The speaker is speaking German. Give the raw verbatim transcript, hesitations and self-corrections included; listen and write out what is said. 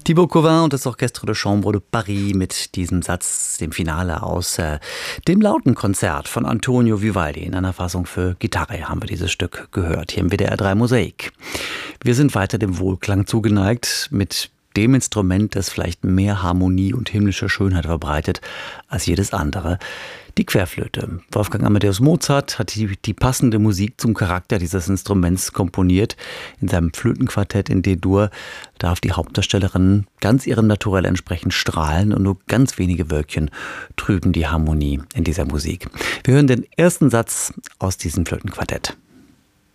Thibaut Covin und das Orchestre de Chambre de Paris mit diesem Satz, dem Finale aus äh, dem lauten Konzert von Antonio Vivaldi. In einer Fassung für Gitarre haben wir dieses Stück gehört, hier im W D R drei Mosaik. Wir sind weiter dem Wohlklang zugeneigt mit dem Instrument, das vielleicht mehr Harmonie und himmlische Schönheit verbreitet als jedes andere. Die Querflöte. Wolfgang Amadeus Mozart hat die, die passende Musik zum Charakter dieses Instruments komponiert. In seinem Flötenquartett in D-Dur darf die Hauptdarstellerin ganz ihrem Naturell entsprechend strahlen und nur ganz wenige Wölkchen trüben die Harmonie in dieser Musik. Wir hören den ersten Satz aus diesem Flötenquartett.